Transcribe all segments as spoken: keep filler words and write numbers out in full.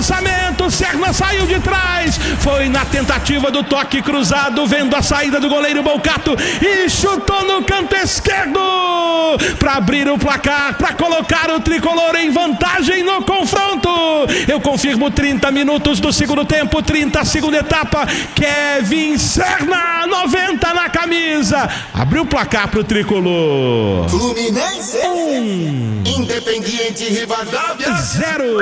lançamento, Serna saiu de trás, foi na tentativa do toque cruzado, vendo a saída do goleiro Bolcato e chutou no canto esquerdo para abrir o placar, para colocar o tricolor em vantagem no confronto. Eu confirmo, trinta minutos do segundo tempo, trinta segunda etapa, Kevin Serna, noventa na camisa, abriu o placar pro tricolor. Fluminense um, Independiente Rivadavia zero.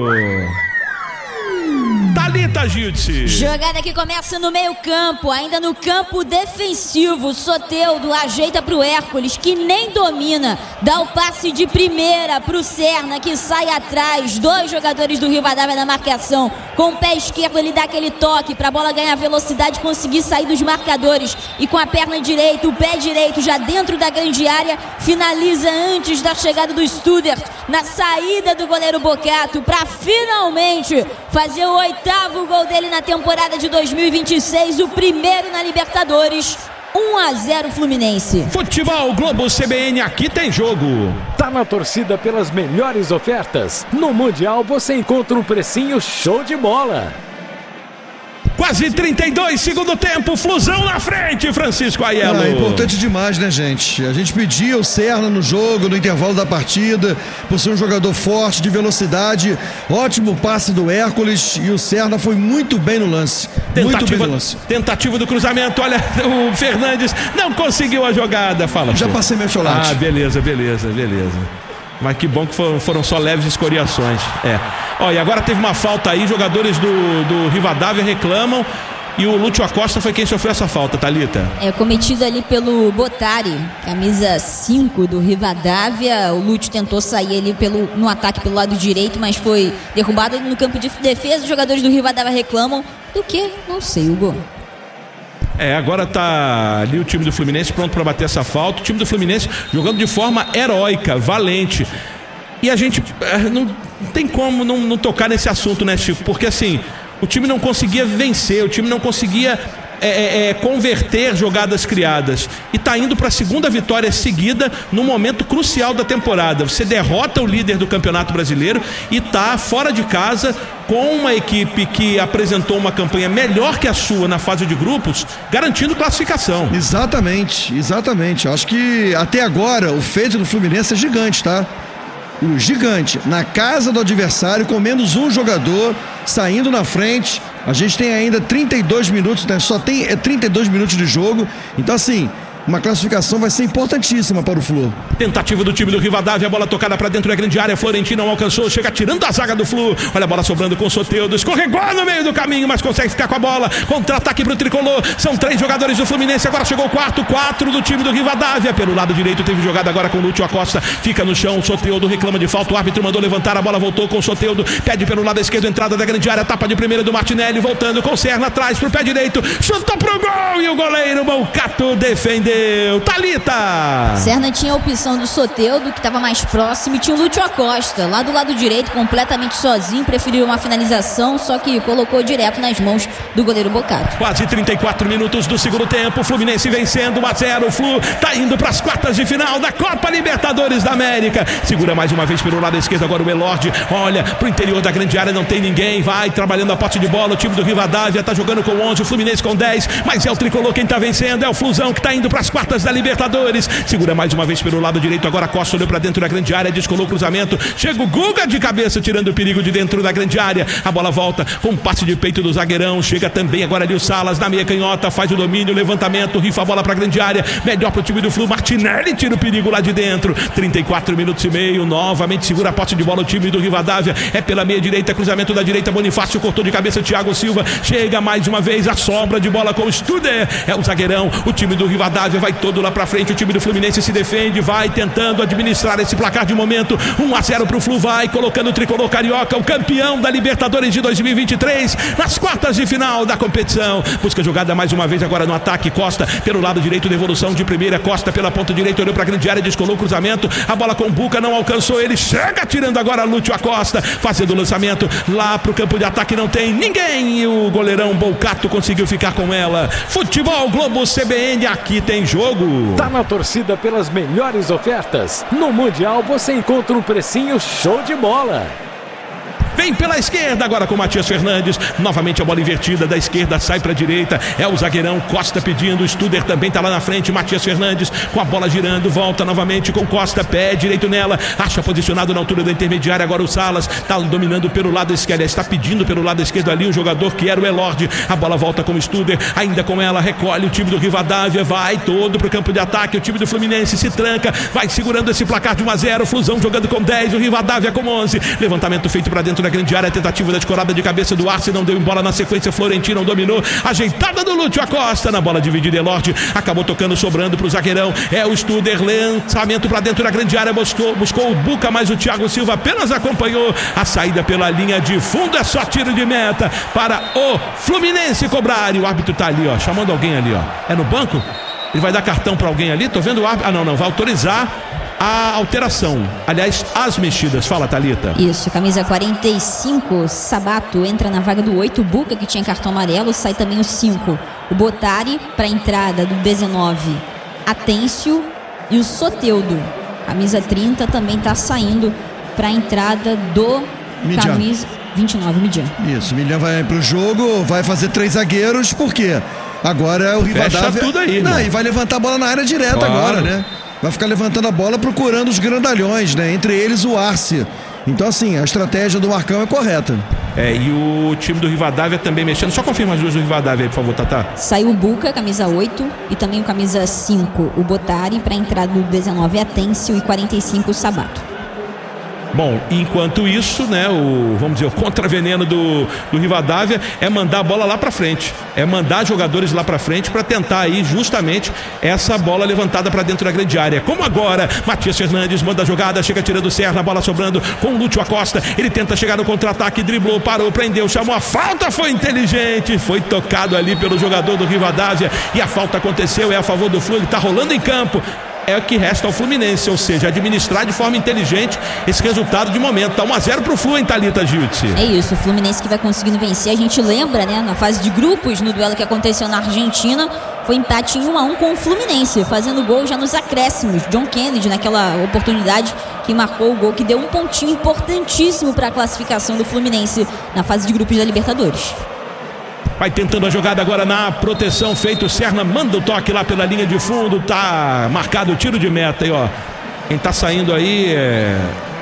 Thalita Gildes. Jogada que começa no meio campo, ainda no campo defensivo. Soteldo ajeita pro Hércules, que nem domina, dá o passe de primeira pro Serna, que sai atrás. Dois jogadores do Rivadavia na marcação. Com o pé esquerdo ele dá aquele toque pra bola ganhar velocidade, conseguir sair dos marcadores. E com a perna direita, o pé direito já dentro da grande área, finaliza antes da chegada do Studert, na saída do goleiro Bolcato, pra finalmente fazer o oitavo gol dele na temporada de dois mil e vinte e seis, o primeiro na Libertadores. um a zero Fluminense. Futebol Globo C B N, aqui tem jogo. Tá na torcida pelas melhores ofertas? No Mundial você encontra um precinho show de bola. Quase trinta e dois, segundo tempo, Flusão na frente, Francisco Aiello. Ah, é importante demais, né, gente? A gente pedia o Serna no jogo, no intervalo da partida, por ser um jogador forte, de velocidade, ótimo passe do Hércules, e o Serna foi muito bem no lance. Tentativa, muito bem no lance. Tentativa do cruzamento, olha, o Fernandes não conseguiu a jogada, fala. Já passei meu chocolate. Ah, beleza, beleza, beleza. Mas que bom que foram, foram só leves escoriações. É. Ó, e agora teve uma falta aí, jogadores do, do Rivadavia reclamam. E o Lúcio Acosta foi quem sofreu essa falta, Thalita. É cometido ali pelo Bottari, camisa cinco do Rivadavia. O Lúcio tentou sair ali pelo, no ataque pelo lado direito, mas foi derrubado no campo de defesa. Os jogadores do Rivadavia reclamam do que? Não sei, Hugo. É, agora tá ali o time do Fluminense pronto para bater essa falta. O time do Fluminense jogando de forma heróica, valente. E a gente é, não, não tem como não, não tocar nesse assunto, né, Chico? Porque assim, o time não conseguia vencer, o time não conseguia é, é, é, converter jogadas criadas. E tá indo para a segunda vitória seguida no momento crucial da temporada. Você derrota o líder do Campeonato Brasileiro e tá fora de casa com uma equipe que apresentou uma campanha melhor que a sua na fase de grupos, garantindo classificação. Exatamente, exatamente. Acho que até agora o feito do Fluminense é gigante, tá? O gigante, na casa do adversário, com menos um jogador, saindo na frente. A gente tem ainda trinta e dois minutos, né? Só tem é, trinta e dois minutos de jogo. Então assim, uma classificação vai ser importantíssima para o Flu. Tentativa do time do Rivadavia, a bola tocada para dentro da grande área, Florentino não alcançou, chega tirando a zaga do Flu. Olha a bola sobrando com o Soteldo, escorregou no meio do caminho, mas consegue ficar com a bola. Contra-ataque para o tricolor, são três jogadores do Fluminense, agora chegou o quarto, quatro do time do Rivadavia. Pelo lado direito teve jogada agora com o Lúcio Acosta, fica no chão, o Soteldo reclama de falta, o árbitro mandou levantar, a bola voltou com o Soteldo, pede pelo lado esquerdo, entrada da grande área, tapa de primeira do Martinelli, voltando com o Serna atrás pro pé direito, chutou pro gol e o goleiro Bolcato defendeu. Thalita! Serna tinha a opção do Soteldo, que estava mais próximo, e tinha o Lúcio Acosta, lá do lado direito, completamente sozinho, preferiu uma finalização, só que colocou direto nas mãos do goleiro Bolcato. Quase trinta e quatro minutos do segundo tempo, Fluminense vencendo um a zero, o Flu tá indo para as quartas de final da Copa Libertadores da América. Segura mais uma vez pelo lado esquerdo agora o Elorde, olha pro interior da grande área, não tem ninguém, vai trabalhando a posse de bola, o time do Rivadavia tá jogando com onze, o Fluminense com dez, mas é o tricolor quem tá vencendo, é o Flusão que tá indo para as quartas da Libertadores. Segura mais uma vez pelo lado direito, agora Costa olhou pra dentro da grande área, descolou o cruzamento, chega o Guga de cabeça, tirando o perigo de dentro da grande área, a bola volta com um passe de peito do zagueirão, chega também agora ali o Salas na meia canhota, faz o domínio, levantamento, rifa a bola pra grande área, melhor pro time do Flu, Martinelli tira o perigo lá de dentro, trinta e quatro minutos e meio, novamente segura a posse de bola o time do Rivadavia, é pela meia direita, cruzamento da direita, Bonifácio cortou de cabeça, Thiago Silva, chega mais uma vez, a sobra de bola com o Studer, é o zagueirão, o time do Rivadavia vai todo lá pra frente, o time do Fluminense se defende, vai tentando administrar esse placar de momento, um a zero pro Flu, vai colocando o tricolor carioca, o campeão da Libertadores de dois mil e vinte e três, nas quartas de final da competição, busca jogada mais uma vez agora no ataque, Costa pelo lado direito, devolução de primeira, Costa pela ponta direita, olhou pra grande área, descolou o cruzamento, a bola com o Buca, não alcançou, ele chega tirando agora Lúcio Acosta, fazendo o lançamento lá pro campo de ataque, não tem ninguém, e o goleirão Bolcato conseguiu ficar com ela. Futebol Globo C B N, aqui tem jogo. Tá na torcida pelas melhores ofertas? No Mundial você encontra um precinho show de bola. vem pela esquerda agora com Matias Fernandes, novamente a bola invertida da esquerda, sai para a direita, é o zagueirão Costa pedindo, o Studer também tá lá na frente, Matias Fernandes com a bola girando, volta novamente com Costa, pé direito nela, acha posicionado na altura da intermediária, agora o Salas tá dominando pelo lado esquerdo, está pedindo pelo lado esquerdo ali um jogador que era o Elord, a bola volta com o Studer, ainda com ela, recolhe o time do Rivadavia, vai todo pro campo de ataque, o time do Fluminense se tranca, vai segurando esse placar de um a zero, Flusão jogando com dez, o Rivadavia com onze, levantamento feito para dentro da grande área, tentativa da escorada de cabeça do Arce, não deu em bola na sequência, Florentino dominou, ajeitada do Lúcio Acosta, na bola dividida, Elord acabou tocando, sobrando pro zagueirão, é o Studer, lançamento para dentro da grande área, buscou, buscou o Buca, mas o Thiago Silva apenas acompanhou a saída pela linha de fundo, é só tiro de meta para o Fluminense cobrar, e o árbitro tá ali, ó, chamando alguém ali, ó, é no banco? Ele vai dar cartão para alguém ali, tô vendo o árbitro, ah não, não, vai autorizar a alteração, aliás, as mexidas. Fala, Thalita. Isso, camisa quarenta e cinco, Sabato entra na vaga do oito, Buca, que tinha cartão amarelo, sai também o cinco, o Botari para entrada do dezenove, Atêncio, e o Soteldo, camisa trinta, também tá saindo para entrada do Midian. Camisa vinte e nove, Midian. Isso, Midian vai pro jogo, vai fazer três zagueiros, por quê? Agora é o Rivadavia. Fecha tudo aí, não, e vai levantar a bola na área direta, claro. Agora, né? Vai ficar levantando a bola procurando os grandalhões, né? Entre eles o Arce. Então, assim, a estratégia do Marcão é correta. É, e o time do Rivadavia também mexendo. Só confirma as duas do Rivadavia aí, por favor, Tatá. Saiu o Buca, camisa oito, e também o camisa cinco, o Botari, para entrada do dezenove, Atêncio, e quarenta e cinco, o Sabato. Bom, enquanto isso, né, o, vamos dizer, o contraveneno do, do Rivadavia é mandar a bola lá pra frente, é mandar jogadores lá pra frente para tentar aí justamente essa bola levantada para dentro da grande área. Como agora, Matias Fernandes manda a jogada, chega tirando o Serra, a bola sobrando com o Lúcio Acosta, ele tenta chegar no contra-ataque, driblou, parou, prendeu, chamou a falta, foi inteligente, foi tocado ali pelo jogador do Rivadavia e a falta aconteceu, é a favor do Flu, ele tá rolando em campo. É o que resta ao Fluminense, ou seja, administrar de forma inteligente esse resultado de momento. Tá um a zero pro Flu, hein, Thalita Giltzi? É isso, o Fluminense que vai conseguindo vencer. A gente lembra, né, na fase de grupos, no duelo que aconteceu na Argentina, foi empate em um a um com o Fluminense, fazendo gol já nos acréscimos. John Kennedy, naquela oportunidade, que marcou o gol, que deu um pontinho importantíssimo para a classificação do Fluminense na fase de grupos da Libertadores. Vai tentando a jogada agora na proteção, feito o Serna, manda o toque lá pela linha de fundo, tá marcado o tiro de meta aí, ó. Quem tá saindo aí é...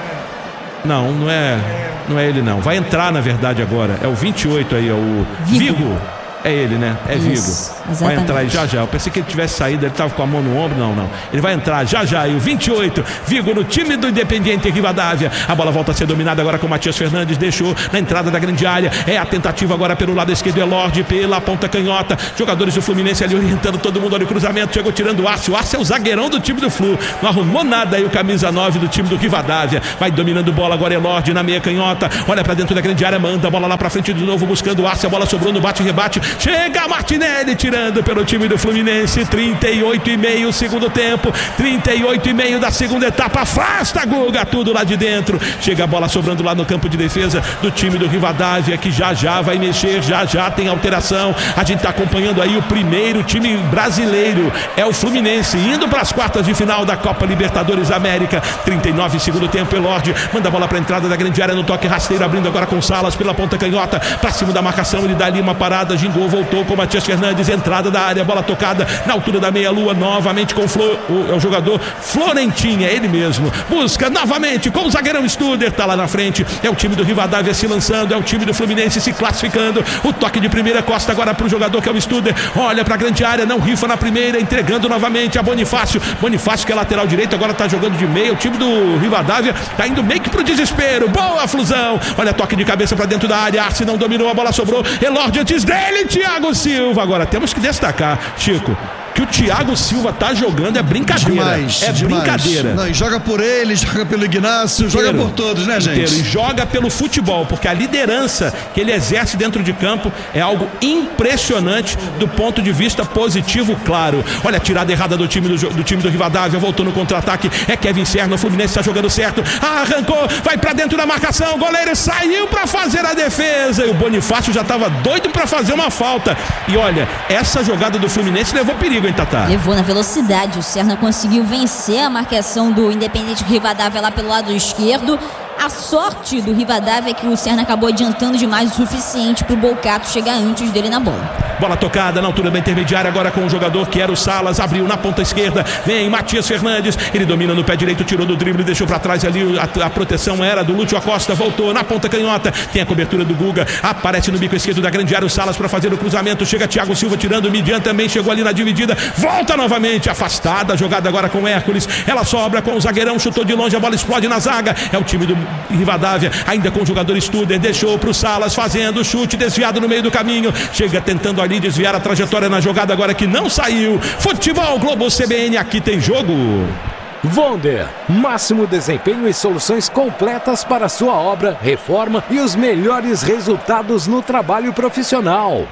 Não, não é, não é ele não. Vai entrar na verdade agora, é o vinte e oito aí, ó, o Vigo. Vigo. É ele, né? É Vigo. Isso, vai entrar aí já já. Eu pensei que ele tivesse saído, ele tava com a mão no ombro. Não, não. Ele vai entrar já já. E o vinte e oito, Vigo no time do Independiente Rivadavia. A bola volta a ser dominada agora com o Matias Fernandes. Deixou na entrada da grande área. É a tentativa agora pelo lado esquerdo. Elord pela ponta canhota. Jogadores do Fluminense ali orientando todo mundo. Olha o cruzamento. Chegou tirando o Arce. O Arce é o zagueirão do time do Flu. Não arrumou nada aí o camisa nove do time do Rivadavia. Vai dominando bola agora. Elord na meia canhota. Olha pra dentro da grande área. Manda a bola lá pra frente de novo. Buscando o Arce. A bola sobrou no bate-rebate. Chega Martinelli. Martinelli tirando pelo time do Fluminense, trinta e oito e meio segundo tempo, trinta e oito e meio da segunda etapa, afasta Guga, tudo lá de dentro, chega a bola sobrando lá no campo de defesa do time do Rivadavia, que já já vai mexer, já já tem alteração, a gente está acompanhando aí o primeiro time brasileiro, é o Fluminense, indo para as quartas de final da Copa Libertadores da América, trinta e nove segundo tempo, Elord manda a bola para a entrada da grande área no toque rasteiro, abrindo agora com Salas pela ponta canhota, para cima da marcação, ele dá ali uma parada, gingou, voltou com o Matias Fernandes, entrada da área, bola tocada na altura da meia-lua, novamente com o, Flo, o, é o jogador Florentino, é ele mesmo, busca novamente com o zagueirão Studer, tá lá na frente, é o time do Rivadavia se lançando, é o time do Fluminense se classificando, o toque de primeira, Costa agora pro jogador que é o Studer, olha pra grande área, não rifa na primeira, entregando novamente a Bonifácio, Bonifácio que é lateral direito, agora tá jogando de meia, o time do Rivadavia tá indo meio que pro desespero, boa Flusão, olha toque de cabeça pra dentro da área, Arce não dominou, a bola sobrou, Elord antes dele, Thiago Silva. Agora temos que destacar, Chico, que o Thiago Silva tá jogando é brincadeira. Demais, é demais. brincadeira. Não, e joga por ele, joga pelo Ignacio, inteiro, joga por todos, né, gente? Inteiro. E joga pelo futebol, porque a liderança que ele exerce dentro de campo é algo impressionante do ponto de vista positivo, claro. Olha a tirada errada do time do, do time do Rivadavia, voltou no contra-ataque, é Kevin Serna, o Fluminense tá jogando certo, arrancou, vai pra dentro da marcação, o goleiro saiu pra fazer a defesa, e o Bonifácio já tava doido pra fazer uma falta. E olha, essa jogada do Fluminense levou perigo, hein, Tatá? Levou na velocidade, o Serna conseguiu vencer a marcação do Independente Rivadavia lá pelo lado esquerdo, A sorte do Rivadavia é que o Serna acabou adiantando demais o suficiente para o Bolcato chegar antes dele na bola. Bola tocada na altura da intermediária, agora com o jogador que era o Salas, abriu na ponta esquerda, vem Matias Fernandes, ele domina no pé direito, tirou do drible, deixou para trás ali, a, a proteção era do Lúcio Acosta, voltou na ponta canhota, tem a cobertura do Guga, aparece no bico esquerdo da grande área o Salas para fazer o cruzamento, chega Thiago Silva tirando o Midian, também chegou ali na dividida, volta novamente, afastada, jogada agora com Hércules, ela sobra com o zagueirão, chutou de longe, a bola explode na zaga, é o time do Rivadavia, ainda com o jogador Studer, deixou para o Salas, fazendo o chute, desviado no meio do caminho, chega tentando ali desviar a trajetória na jogada agora que não saiu. Futebol Globo C B N, aqui tem jogo. Wonder, máximo desempenho e soluções completas para sua obra, reforma e os melhores resultados no trabalho profissional.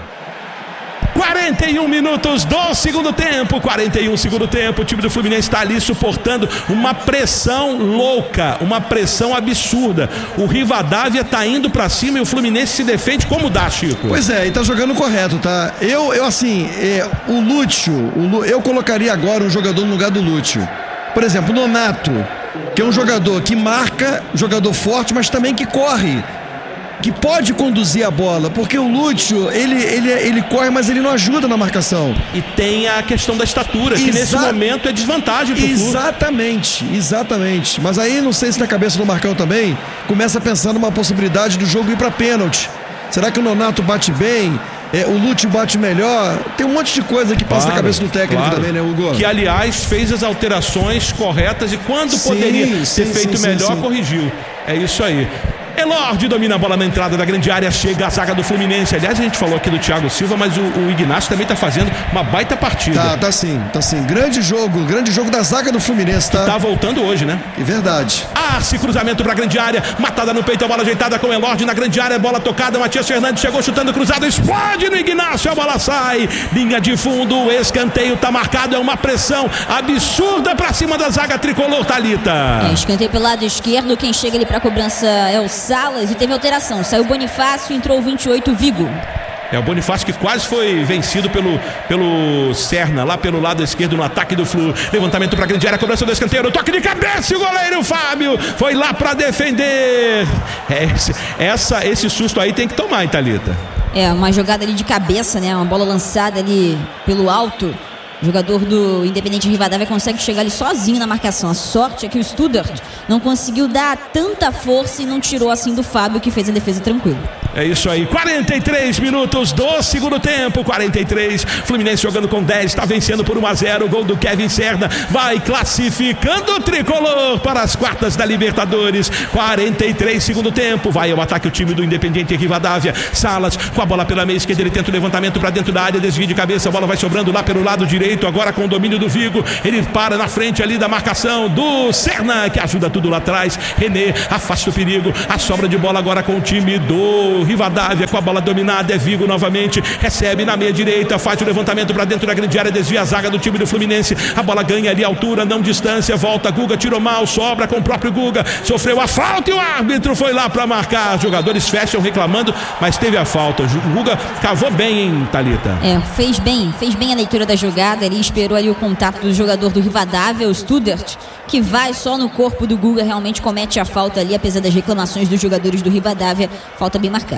quarenta e um minutos do segundo tempo, quarenta e um segundo tempo, o time do Fluminense está ali suportando uma pressão louca, uma pressão absurda. O Rivadavia está indo para cima e o Fluminense se defende como dá, Chico. Pois é, e tá jogando correto, tá? Eu, eu assim, é, o Lúcio, o Lu, eu colocaria agora um jogador no lugar do Lúcio. Por exemplo, o Nonato, que é um jogador que marca, jogador forte, mas também que corre, que pode conduzir a bola, porque o Lúcio, ele, ele, ele corre, mas ele não ajuda na marcação. E tem a questão da estatura, que Exa- nesse momento é desvantagem pro Flu. Exatamente, exatamente. Mas aí, não sei se na cabeça do Marcão também, começa a pensar numa possibilidade do jogo ir para pênalti. Será que o Nonato bate bem? É, o Lúcio bate melhor? Tem um monte de coisa que passa claro, na cabeça do técnico claro. também, né, Hugo? Que, aliás, fez as alterações corretas e quando sim, poderia sim, ter feito sim, melhor, sim, sim. corrigiu. É isso aí. Elorde domina a bola na entrada da grande área, chega a zaga do Fluminense. Aliás, a gente falou aqui do Thiago Silva, mas o, o Ignacio também tá fazendo uma baita partida. Tá, tá sim, tá sim. Grande jogo, grande jogo da zaga do Fluminense, tá? Tá voltando hoje, né? É verdade. Arce, cruzamento pra grande área, matada no peito, a bola ajeitada com o Elorde na grande área, bola tocada, Matias Fernandes chegou chutando cruzado, explode no Ignacio, a bola sai, linha de fundo, escanteio tá marcado, é uma pressão absurda pra cima da zaga tricolor, Thalita. É, escanteio pelo lado esquerdo, quem chega ali pra cobrança é o Salas e teve alteração, saiu Bonifácio, entrou o vinte e oito, Vigo. É o Bonifácio que quase foi vencido pelo, pelo Serna, lá pelo lado esquerdo no ataque do Flu. Levantamento para a grande área, cobrança do escanteio, toque de cabeça e o goleiro Fábio foi lá para defender. É, esse, essa, esse susto aí tem que tomar, hein, Thalita? É, uma jogada ali de cabeça, né? Uma bola lançada ali pelo alto. O jogador do Independente Rivadavia consegue chegar ali sozinho na marcação. A sorte é que o Studart não conseguiu dar tanta força e não tirou assim do Fábio, que fez a defesa tranquila. É isso aí, quarenta e três minutos do segundo tempo, quarenta e três, Fluminense jogando com dez, está vencendo por um a zero, gol do Kevin Serna, vai classificando o tricolor para as quartas da Libertadores. Quarenta e três, segundo tempo, vai ao ataque o time do Independiente Rivadavia. Salas com a bola pela meia esquerda, ele tenta o levantamento para dentro da área, desvio de cabeça, a bola vai sobrando lá pelo lado direito, agora com o domínio do Vigo, ele para na frente ali da marcação do Serna, que ajuda tudo lá atrás. René afasta o perigo, a sobra de bola agora com o time do Rivadavia, com a bola dominada, é Vigo novamente, recebe na meia direita, faz o levantamento para dentro da grande área, desvia a zaga do time do Fluminense, a bola ganha ali altura, não distância, volta, Guga tirou mal, sobra com o próprio Guga, sofreu a falta e o árbitro foi lá para marcar. Os jogadores fecham reclamando, mas teve a falta. O Guga cavou bem, hein, Thalita? É, fez bem, fez bem a leitura da jogada, ele esperou ali o contato do jogador do Rivadavia, o Studart, que vai só no corpo do Guga, realmente comete a falta ali, apesar das reclamações dos jogadores do Rivadavia, falta bem marcada.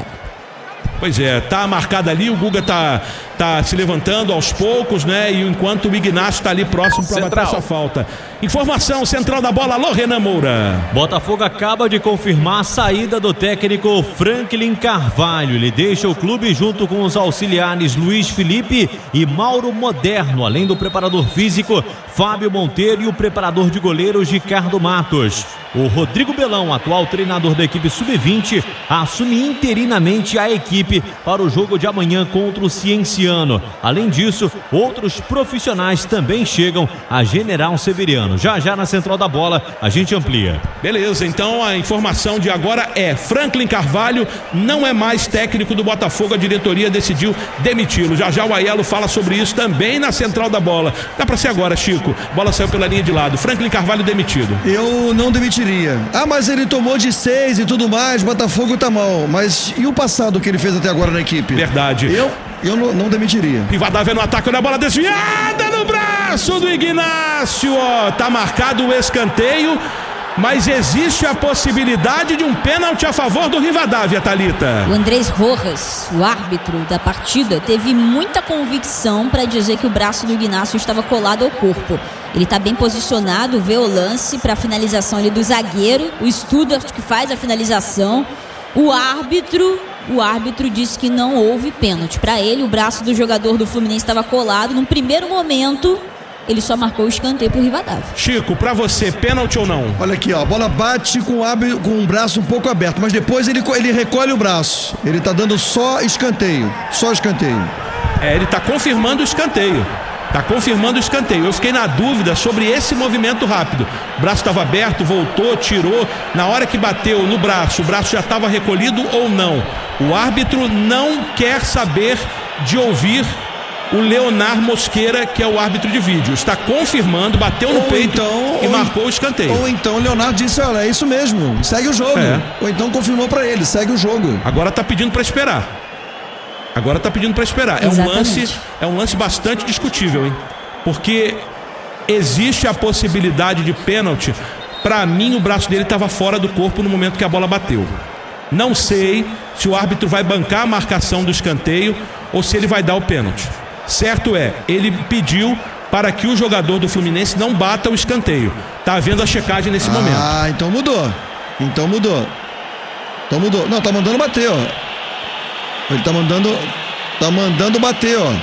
Pois é, tá marcada ali, o Guga tá, tá se levantando aos poucos, né? E enquanto o Ignacio tá ali próximo para bater essa falta. Informação central da bola, alô, Renan Moura. Botafogo acaba de confirmar a saída do técnico Franklin Carvalho. Ele deixa o clube junto com os auxiliares Luiz Felipe e Mauro Moderno, além do preparador físico Fábio Monteiro e o preparador de goleiros Ricardo Matos. O Rodrigo Belão, atual treinador da equipe sub vinte, assume interinamente a equipe para o jogo de amanhã contra o Cienciano. Além disso, outros profissionais também chegam a General Severiano. Já já na central da bola, a gente amplia. Beleza, então a informação de agora é: Franklin Carvalho não é mais técnico do Botafogo, a diretoria decidiu demiti-lo. Já já o Aiello fala sobre isso também na central da bola. Dá pra ser agora, Chico. Bola saiu pela linha de lado. Franklin Carvalho demitido. Eu não demitiria. Ah, mas ele tomou de seis e tudo mais, Botafogo tá mal. Mas e o passado que ele fez até agora na equipe? Verdade. Eu, eu não, não demitiria. Rivadavia no ataque, olha a bola desviada no braço do Ignacio. Ó, tá marcado o escanteio. mas existe a possibilidade de um pênalti a favor do Rivadavia, Thalita. O Andrés Rojas, o árbitro da partida, teve muita convicção para dizer que o braço do Ignacio estava colado ao corpo. Ele está bem posicionado, vê o lance para a finalização ali do zagueiro, o Studart que faz a finalização. O árbitro, o árbitro disse que não houve pênalti. Para ele, o braço do jogador do Fluminense estava colado. Num primeiro momento, ele só marcou o escanteio pro Rivadavia. Chico, pra você, pênalti ou não? Olha aqui, ó, a bola bate com o, ab... com o braço um pouco aberto, mas depois ele, ele recolhe o braço. Ele tá dando só escanteio, só escanteio. É, ele tá confirmando o escanteio. Tá confirmando o escanteio. Eu fiquei na dúvida sobre esse movimento rápido. O braço estava aberto, voltou, tirou. Na hora que bateu no braço, o braço já estava recolhido ou não? O árbitro não quer saber de ouvir o Leonardo Mosqueira, que é o árbitro de vídeo. Está confirmando, bateu no ou peito então, e ou marcou o escanteio. Ou então o Leonardo disse, olha, é isso mesmo, segue o jogo. É. Ou então confirmou para ele, segue o jogo. Agora tá pedindo para esperar. Agora tá pedindo para esperar. É um lance, é um lance bastante discutível, hein? Porque existe a possibilidade de pênalti. Para mim, o braço dele estava fora do corpo no momento que a bola bateu. Não sei se o árbitro vai bancar a marcação do escanteio ou se ele vai dar o pênalti. Certo é, ele pediu para que o jogador do Fluminense não bata o escanteio. Tá havendo a checagem nesse ah, momento. Ah, então mudou. Então mudou. Então mudou. Não, tá mandando bater, ó. Ele tá mandando. Tá mandando bater, ó.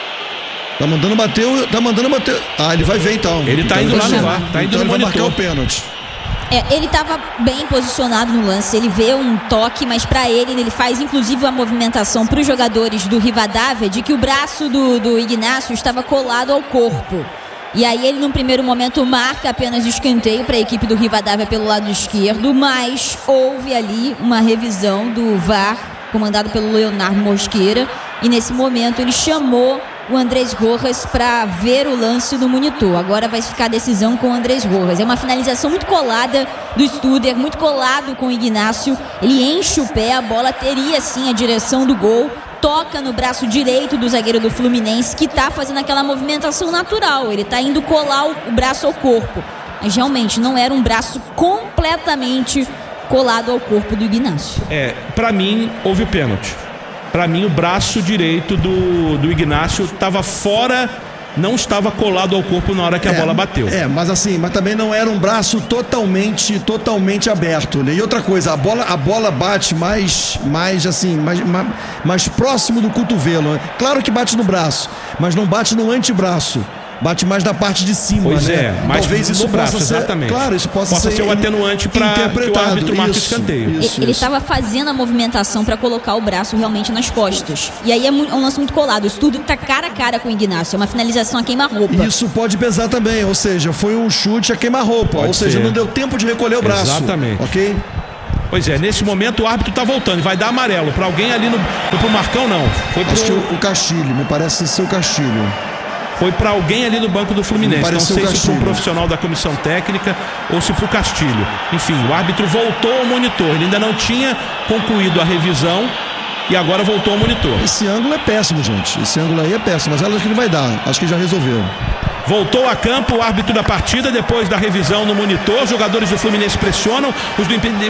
Tá mandando bater, tá mandando bater. Ah, ele vai ver então. Ele tá então indo lá no chamar. V A R, tá indo então no ele monitor. vai marcar o pênalti. É, ele estava bem posicionado no lance, ele vê um toque, mas para ele, ele faz inclusive uma movimentação para os jogadores do Rivadavia de que o braço do, do Ignacio estava colado ao corpo. E aí ele, num primeiro momento, marca apenas o escanteio para a equipe do Rivadavia pelo lado esquerdo, mas houve ali uma revisão do V A R, comandado pelo Leonardo Mosqueira, e nesse momento ele chamou o Andrés Rojas para ver o lance no monitor. Agora vai ficar a decisão com o Andrés Rojas. É uma finalização muito colada do Studer, muito colado com o Ignacio. Ele enche o pé, a bola teria sim a direção do gol. Toca no braço direito do zagueiro do Fluminense, que está fazendo aquela movimentação natural. Ele está indo colar o braço ao corpo. Mas realmente não era um braço completamente colado ao corpo do Ignacio. É, para mim houve o pênalti. Para mim o braço direito do, do Ignacio estava fora, não estava colado ao corpo na hora que a é, bola bateu. É, mas assim, mas também não era um braço totalmente, totalmente aberto, né? E outra coisa, a bola, a bola bate mais, mais assim, mais, mais, mais próximo do cotovelo, né? Claro que bate no braço, mas não bate no antebraço. Bate mais da parte de cima, pois né? é, mais talvez isso no braço, possa ser, exatamente. Claro, isso possa, possa ser, ser o atenuante para que o árbitro marque o escanteio. Isso, ele estava fazendo a movimentação para colocar o braço realmente nas costas. E aí é um lance muito colado. O estudo está cara a cara com o Ignacio. É uma finalização a queima-roupa. Isso pode pesar também, ou seja, foi um chute a queima-roupa. Ou seja, ser. não deu tempo de recolher o braço. Exatamente. Ok? Pois é, nesse momento o árbitro está voltando. Vai dar amarelo. Para alguém ali no. Foi pro Marcão, não. Foi pro... Acho que o, o Castilho, me parece ser o Castilho. Foi para alguém ali no banco do Fluminense. Não sei se para um profissional da comissão técnica ou se para o Castilho. Enfim, o árbitro voltou ao monitor. Ele ainda não tinha concluído a revisão e agora voltou ao monitor. Esse ângulo é péssimo, gente. Esse ângulo aí é péssimo, mas acho que ele vai dar. Acho que já resolveu. Voltou a campo o árbitro da partida depois da revisão no monitor. Os jogadores do Fluminense pressionam, os do,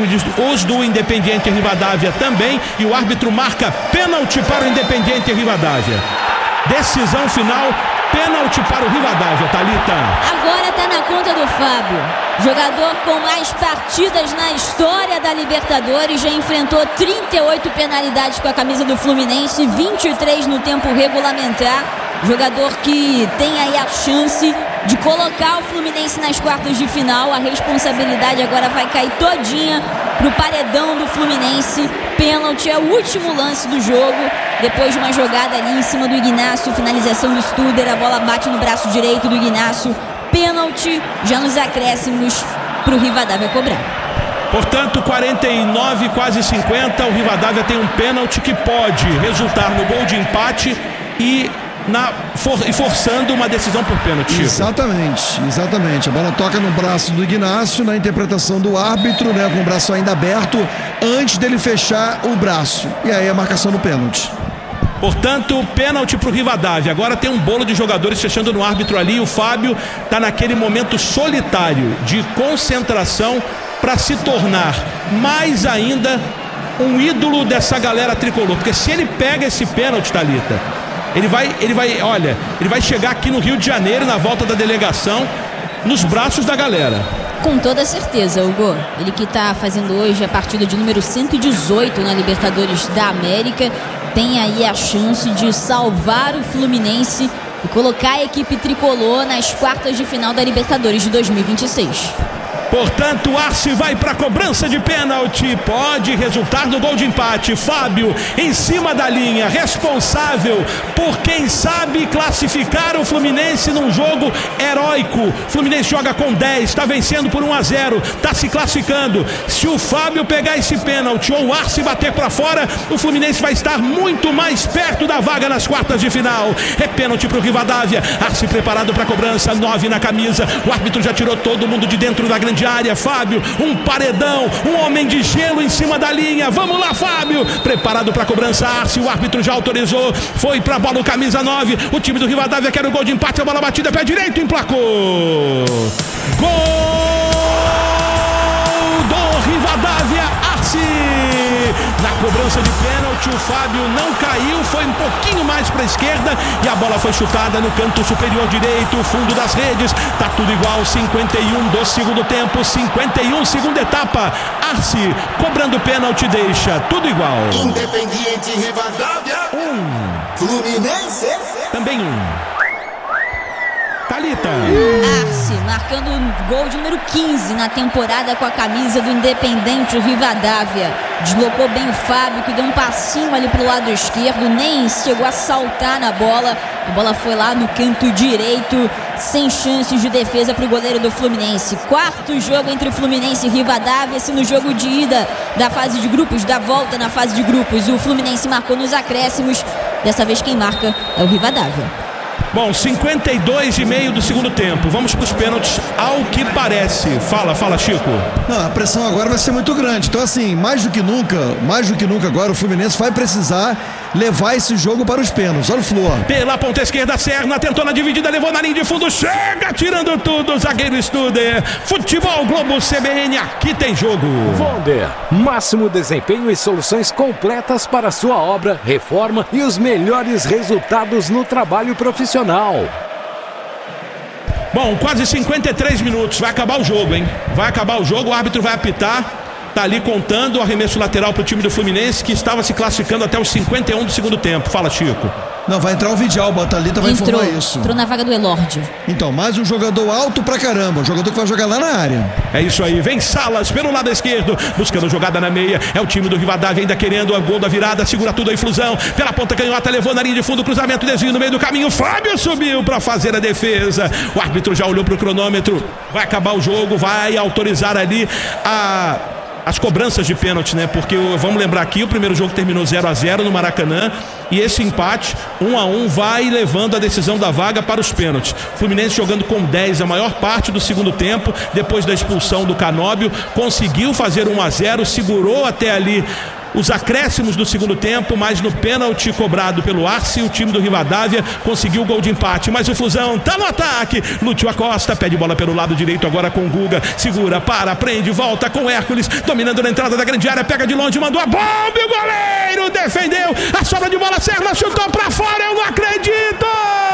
os do Independiente Rivadavia também. E o árbitro marca pênalti para o Independiente Rivadavia. Decisão final. Pênalti para o Rivadavia, Thalita. Agora tá na conta do Fábio. Jogador com mais partidas na história da Libertadores. Já enfrentou trinta e oito penalidades com a camisa do Fluminense, vinte e três no tempo regulamentar. Jogador que tem aí a chance de colocar o Fluminense nas quartas de final. A responsabilidade agora vai cair todinha pro paredão do Fluminense. Pênalti é o último lance do jogo. Depois de uma jogada ali em cima do Ignacio, finalização do Studer, a bola bate no braço direito do Ignacio. Pênalti já nos acréscimos pro Rivadavia cobrar. Portanto, quarenta e nove, quase cinquenta, o Rivadavia tem um pênalti que pode resultar no gol de empate e Na, for, e forçando uma decisão por pênalti. Chico. Exatamente, exatamente. A bola toca no braço do Ignacio, na interpretação do árbitro, né, com o braço ainda aberto, antes dele fechar o braço. E aí a marcação do pênalti. Portanto, pênalti para o Rivadavia. Agora tem um bolo de jogadores fechando no árbitro ali. O Fábio está naquele momento solitário de concentração para se tornar mais ainda um ídolo dessa galera tricolor. Porque se ele pega esse pênalti, Thalita, ele vai, ele vai, olha, ele vai chegar aqui no Rio de Janeiro, na volta da delegação, nos braços da galera. Com toda certeza, Hugo. Ele que está fazendo hoje a partida de número cento e dezoito na Libertadores da América, tem aí a chance de salvar o Fluminense e colocar a equipe tricolor nas quartas de final da Libertadores de dois mil e vinte e seis. Portanto, o Arce vai para a cobrança de pênalti. Pode resultar no gol de empate. Fábio em cima da linha, responsável por, quem sabe, classificar o Fluminense num jogo heróico. Fluminense joga com dez, está vencendo por um a zero, está se classificando. Se o Fábio pegar esse pênalti ou o Arce bater para fora, o Fluminense vai estar muito mais perto da vaga nas quartas de final. É pênalti para o Rivadavia. Arce preparado para a cobrança, nove na camisa. O árbitro já tirou todo mundo de dentro da grande área. Fábio, um paredão, um homem de gelo em cima da linha. Vamos lá, Fábio, preparado para a cobrança. Arce, o árbitro já autorizou, foi para a bola o camisa nove. O time do Rivadavia quer o gol de empate, a bola batida, pé direito, emplacou. Gol do Rivadavia. Arce na cobrança de pênalti. O Fábio não caiu, foi um pouquinho mais para a esquerda e a bola foi chutada no canto superior direito, fundo das redes. Tá tudo igual, cinquenta e um do segundo tempo, cinquenta e um segunda etapa. Arce cobrando pênalti, deixa tudo igual. Independiente Rivadavia. Um. Fluminense. Também um. Thalita. Arce marcando o gol de número quinze na temporada com a camisa do Independente Rivadavia. Deslocou bem o Fábio, que deu um passinho ali pro lado esquerdo, nem chegou a saltar na bola. A bola foi lá no canto direito, sem chances de defesa pro goleiro do Fluminense. Quarto jogo entre Fluminense e Rivadavia, esse no jogo de ida da fase de grupos, da volta na fase de grupos. O Fluminense marcou nos acréscimos, dessa vez quem marca é o Rivadavia. Bom, cinquenta e dois e meio do segundo tempo. Vamos para os pênaltis, ao que parece. Fala, fala, Chico. Não, a pressão agora vai ser muito grande. Então, assim, mais do que nunca, mais do que nunca agora, o Fluminense vai precisar levar esse jogo para os pênaltis. Olha o Flu. Pela ponta esquerda, Serna tentou na dividida, levou na linha de fundo, chega tirando tudo. Zagueiro Studer. Futebol Globo C B N, aqui tem jogo. Vonder, máximo desempenho e soluções completas para sua obra, reforma e os melhores resultados no trabalho profissional. Bom, quase cinquenta e três minutos, vai acabar o jogo, hein? Vai acabar o jogo, o árbitro vai apitar. Tá ali contando o arremesso lateral para o time do Fluminense, que estava se classificando até os cinquenta e um do segundo tempo. Fala, Chico. Não, vai entrar o Vidial, o Thalita vai entrou, informar isso. Entrou na vaga do Elorde. Então, mais um jogador alto pra caramba, um jogador que vai jogar lá na área. É isso aí, vem Salas pelo lado esquerdo, buscando jogada na meia. É o time do Rivadavia ainda querendo o gol da virada, segura tudo aí, Flusão. Pela ponta canhota, levou na linha de fundo, cruzamento, desvio no meio do caminho. Fábio subiu pra fazer a defesa. O árbitro já olhou pro cronômetro, vai acabar o jogo, vai autorizar ali a... as cobranças de pênalti, né? Porque vamos lembrar aqui, o primeiro jogo terminou zero a zero no Maracanã e esse empate um a um vai levando a decisão da vaga para os pênaltis. Fluminense jogando com dez a maior parte do segundo tempo, depois da expulsão do Canóbio, conseguiu fazer um a zero, segurou até ali os acréscimos do segundo tempo, mas no pênalti cobrado pelo Arce, o time do Rivadavia conseguiu o gol de empate. Mas o Flusão tá no ataque. Lúcio Acosta pede bola pelo lado direito agora com o Guga. Segura, para, prende, volta com o Hércules, dominando na entrada da grande área, pega de longe, mandou a bomba e o goleiro defendeu. A sobra de bola, Serna chutou pra fora. Eu não acredito!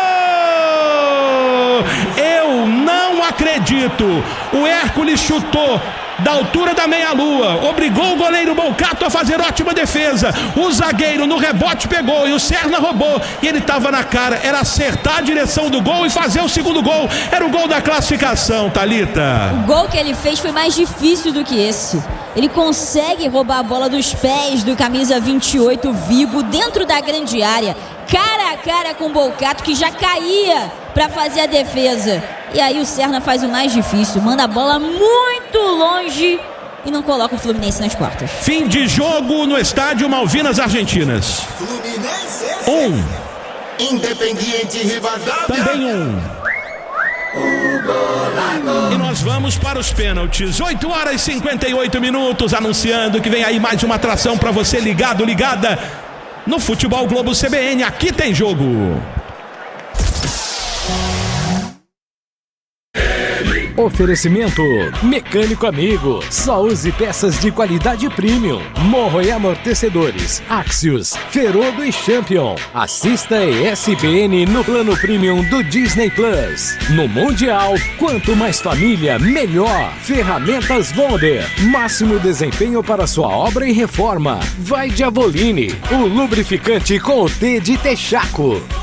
Eu não acredito! O Hércules chutou da altura da meia-lua, obrigou o goleiro Bolcato a fazer ótima defesa. O zagueiro no rebote pegou e o Serna roubou. E ele estava na cara, era acertar a direção do gol e fazer o segundo gol. Era o gol da classificação, Thalita. O gol que ele fez foi mais difícil do que esse. Ele consegue roubar a bola dos pés do camisa vinte e oito Vigo dentro da grande área, cara a cara com o Bolcato, que já caía para fazer a defesa. E aí o Serna faz o mais difícil, manda a bola muito longe e não coloca o Fluminense nas quartas. Fim de jogo no estádio Malvinas Argentinas. Fluminense. Um. Independiente Rivadavia. Também um. E nós vamos para os pênaltis. oito horas e cinquenta e oito minutos, anunciando que vem aí mais uma atração para você ligado, ligada no Futebol Globo C B N. Aqui tem jogo. Oferecimento Mecânico Amigo. Só use peças de qualidade premium. Morro e amortecedores, Axios, Ferodo e Champion. Assista a E S P N no plano premium do Disney Plus. No Mundial, quanto mais família, melhor. Ferramentas Wonder. Máximo desempenho para sua obra e reforma. Vai de Avoline, o lubrificante com o T de Texaco.